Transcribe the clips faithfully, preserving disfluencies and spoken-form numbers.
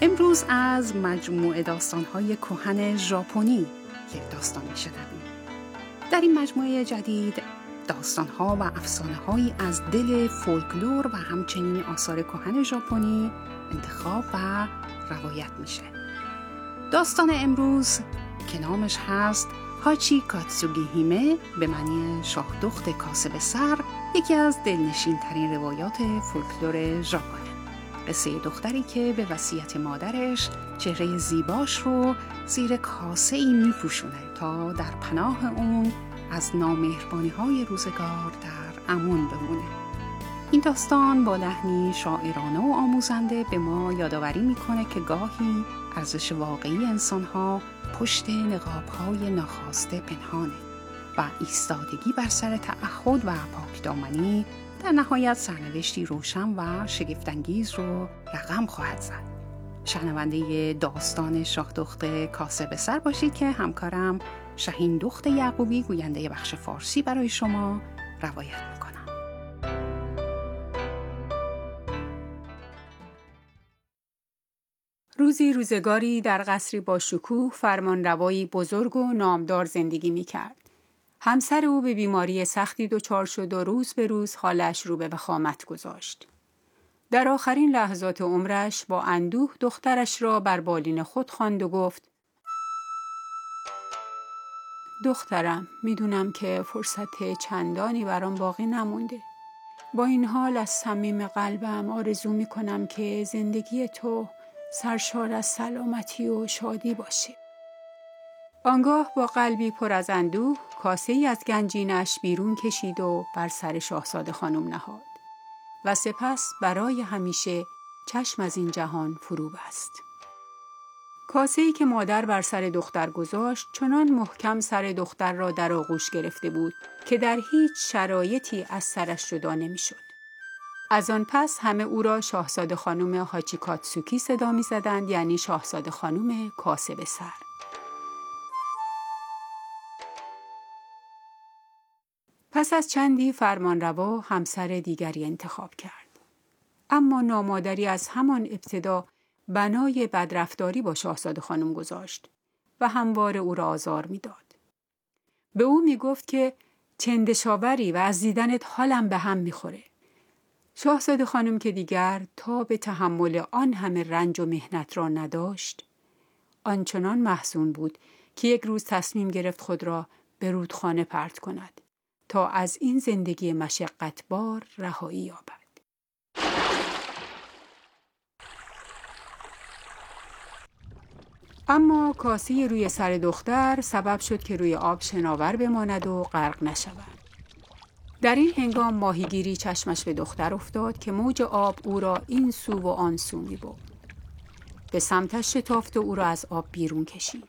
امروز از مجموعه داستان‌های کهن ژاپنی یک داستان می‌شنویم. در این مجموعه جدید داستان‌ها و افسانه‌هایی از دل فولکلور و همچنین آثار کهن ژاپنی انتخاب و روایت میشه. داستان امروز که نامش هست هاچی کاتسوگی هیمه به معنی شاه دخت کاسب سر، یکی از دلنشین ترین روایات فولکلور ژاپن. قصه دختری که به وصیت مادرش چهره زیباش رو زیر کاسه ای می پوشونه تا در پناه اون از نامهربانی های روزگار در امان بمونه. این داستان با لحنی شاعرانه و آموزنده به ما یادآوری میکنه که گاهی ارزش واقعی انسانها پشت نقاب‌های ناخواسته پنهانه و ایستادگی بر سر تعهد و پاکدامنی در نهایت سرنوشتی روشن و شگفت‌انگیز رو رقم خواهد زد. شنونده داستان شاه دخت کاسب سر باشید که همکارم شهین دخت یعقوبی گوینده بخش فارسی برای شما روایت میکنم. روزی روزگاری در قصری با شکوه فرمانروایی بزرگ و نامدار زندگی میکرد. همسر او به بیماری سختی دچار شد و روز به روز حالش رو به وخامت گذاشت. در آخرین لحظات عمرش با اندوه دخترش را بر بالین خود خواند و گفت: دخترم، میدونم که فرصت چندانی برام باقی نمونده. با این حال از صمیم قلبم آرزو میکنم که زندگی تو سرشار از سلامتی و شادی باشه. آنگاه با قلبی پر از اندوه کاسه‌ای از گنجینش بیرون کشید و بر سر شاهزاده خانم نهاد و سپس برای همیشه چشم از این جهان فرو بست. کاسه‌ای که مادر بر سر دختر گذاشت چنان محکم سر دختر را در آغوش گرفته بود که در هیچ شرایطی از سرش جدا نمی‌شد. از آن پس همه او را شاهزاده خانم هاچی کاتسوکی صدا می‌زدند، یعنی شاهزاده خانم کاسب سر. پس از چندی فرمانروا همسر دیگری انتخاب کرد. اما نامادری از همان ابتدا بنای بدرفتاری با شاهزاده خانم گذاشت و همواره او را آزار می‌داد. به او می‌گفت که چندشاوری و از دیدنت حالم به هم می‌خوره. شاهزاده خانم که دیگر تاب تحمل آن همه رنج و محنت را نداشت، آنچنان محزون بود که یک روز تصمیم گرفت خود را به رودخانه پرت کند تا از این زندگی مشقتبار رهایی یابد. اما کاسه روی سر دختر سبب شد که روی آب شناور بماند و غرق نشود. در این هنگام ماهیگیری چشمش به دختر افتاد که موج آب او را این سو و آن سو می برد. به سمتش شتافت و او را از آب بیرون کشید.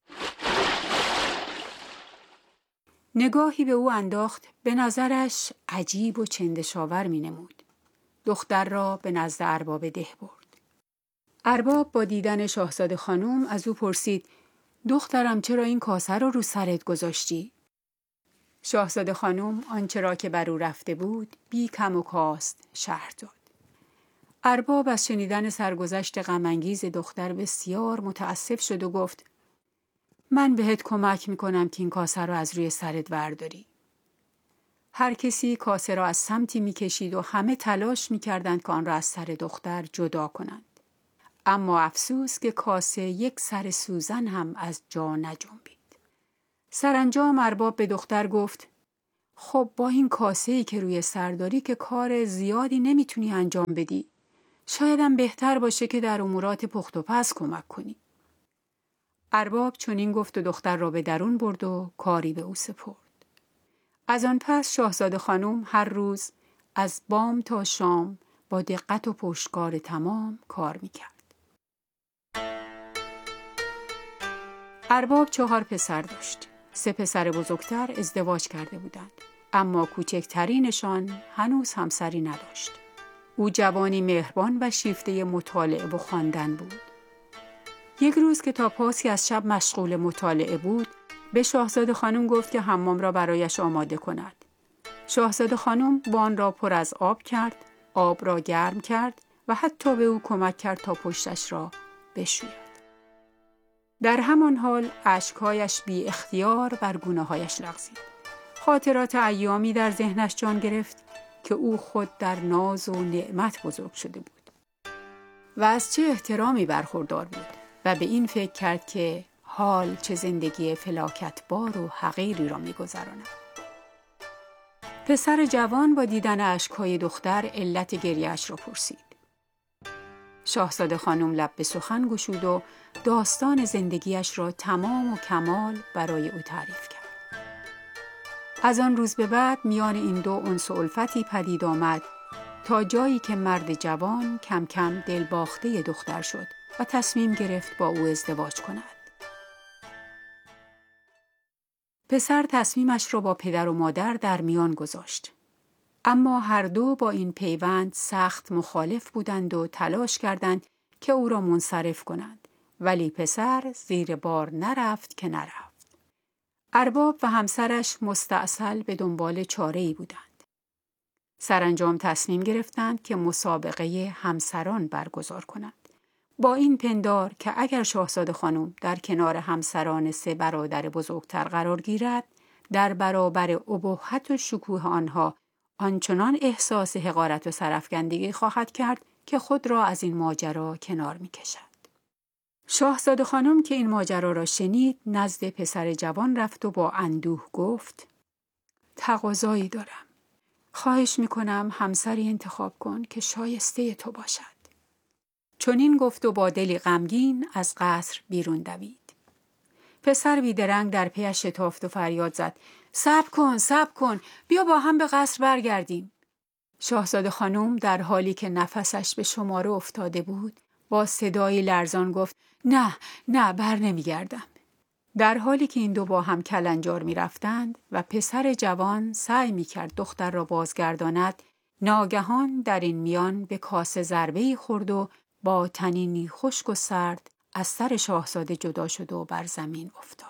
نگاهی به او انداخت، به نظرش عجیب و چندشاور می نمود. دختر را به نزد ارباب ده برد. ارباب با دیدن شاهزاده خانم از او پرسید: دخترم، چرا این کاسه را رو سرت گذاشتی؟ شاهزاده خانم آنچه را که بر او رفته بود بی کم و کاست شرح داد. ارباب از شنیدن سرگذشت غم‌انگیز دختر بسیار متاسف شد و گفت: من بهت کمک میکنم که این کاسه را از روی سرت برداری. هر کسی کاسه را از سمتی میکشید و همه تلاش میکردند که آن را از سر دختر جدا کنند. اما افسوس که کاسه یک سر سوزن هم از جا نجنبید. سرانجام ارباب به دختر گفت: خب با این کاسه‌ای که روی سر داری که کار زیادی نمیتونی انجام بدی، شایدم بهتر باشه که در امورات پخت و پز کمک کنی. ارباب چنین گفت و دختر را به درون برد و کاری به او سپرد. از آن پس شاهزاده خانم هر روز از بام تا شام با دقت و پشتکار تمام کار میکرد. ارباب چهار پسر داشت. سه پسر بزرگتر ازدواج کرده بودند، اما کوچکترینشان هنوز همسری نداشت. او جوانی مهربان و شیفته مطالعه و خواندن بود. یک روز که تا پاسی از شب مشغول مطالعه بود، به شاهزاده خانم گفت که حمام را برایش آماده کند. شاهزاده خانم وان را پر از آب کرد، آب را گرم کرد و حتی به او کمک کرد تا پشتش را بشوید. در همان حال اشکهایش بی اختیار بر گونه‌هایش لغزید. خاطرات ایامی در ذهنش جان گرفت که او خود در ناز و نعمت بزرگ شده بود و از چه احترامی برخوردار بود و به این فکر کرد که حال چه زندگی فلاکتبار و حقیری را می‌گذراند. پسر جوان با دیدن اشک‌های دختر علت گریه‌اش را پرسید. شاهزاده خانم لب به سخن گشود و داستان زندگیش را تمام و کمال برای او تعریف کرد. از آن روز به بعد میان این دو انس و الفتی پدید آمد تا جایی که مرد جوان کم کم دلباخته دختر شد و تصمیم گرفت با او ازدواج کند. پسر تصمیمش را با پدر و مادر در میان گذاشت. اما هر دو با این پیوند سخت مخالف بودند و تلاش کردند که او را منصرف کنند، ولی پسر زیر بار نرفت که نرفت. ارباب و همسرش مستعسل به دنبال چاره‌ای بودند. سرانجام تصمیم گرفتند که مسابقه همسران برگزار کنند. با این پندار که اگر شاهزاده خانم در کنار همسران سه برادر بزرگتر قرار گیرد، در برابر ابهت و شکوه آنها آنچنان احساس حقارت و سرافکندگی خواهد کرد که خود را از این ماجرا کنار می کشد. شاهزاده خانم که این ماجرا را شنید نزد پسر جوان رفت و با اندوه گفت: تقاضایی دارم. خواهش می کنم همسری انتخاب کن که شایسته تو باشد. چنین گفت و با دلی غمگین از قصر بیرون دوید. پسر بیدرنگ در پیش شتافت و فریاد زد: صبر کن، صبر کن، بیا با هم به قصر برگردیم. شاهزاده خانم در حالی که نفسش به شماره افتاده بود با صدای لرزان گفت: نه، نه، بر نمیگردم. در حالی که این دو با هم کلنجار می رفتند و پسر جوان سعی می کرد دختر را بازگرداند، ناگهان در این میان به کاسه ضربه‌ای خورد و با طنینی خشک و سرد از سر شاهزاده جدا شد و بر زمین افتاد.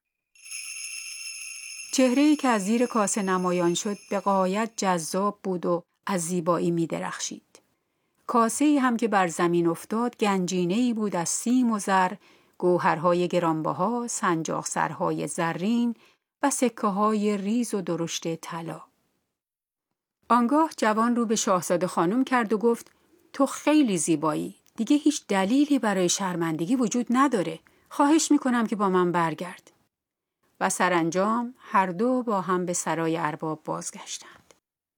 چهره‌ای که از زیر کاسه نمایان شد به غایت جذاب بود و از زیبایی می درخشید. کاسه‌ای هم که بر زمین افتاد گنجینه‌ای بود از سیم و زر، گوهرهای گرانبها، سنجاق سرهای زرین و سکه‌های ریز و درشت طلا. آنگاه جوان رو به شاهزاده خانم کرد و گفت: تو خیلی زیبایی. دیگه هیچ دلیلی برای شرمندگی وجود نداره. خواهش میکنم که با من برگرد. و سرانجام هر دو با هم به سرای ارباب بازگشتند.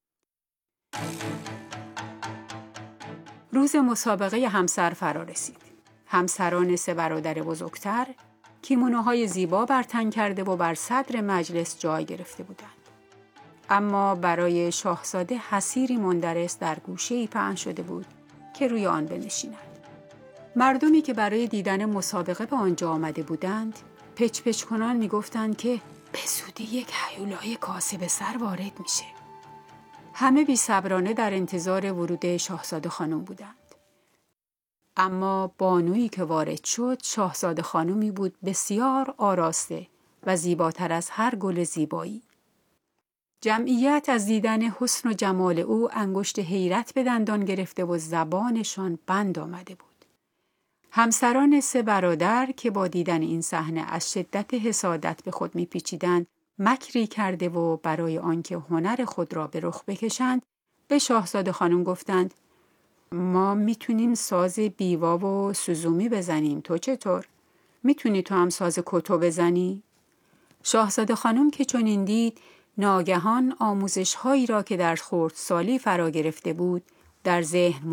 روز مسابقه همسر فرا رسید. همسران سه برادر بزرگتر کیمونوهای زیبا بر تن کرده و بر صدر مجلس جای گرفته بودند. اما برای شاهزاده حصیری مندرس در گوشه‌ای پهن شده بود که روی آن بنشیند. مردمی که برای دیدن مسابقه به آنجا آمده بودند پچ پچ کنان می گفتند که به زودی یک هیولای کاسه به سر وارد میشه. همه بی صبرانه در انتظار ورود شاهزاده خانم بودند. اما بانویی که وارد شد شاهزاده خانمی بود بسیار آراسته و زیباتر از هر گل زیبایی. جمعیت از دیدن حسن و جمال او انگشت حیرت به دندان گرفته و زبانشان بند آمده بود. همسران سه برادر که با دیدن این صحنه از شدت حسادت به خود میپیچیدند، مکری کرده و برای آنکه هنر خود را به رخ بکشند به شاهزاده خانم گفتند: ما میتونیم ساز بیوا و سوزومی بزنیم، تو چطور؟ میتونی تو هم ساز کتو بزنی؟ شاهزاده خانم که چنین دید، ناگهان آموزش هایی را که در خردسالی فرا گرفته بود در ذهن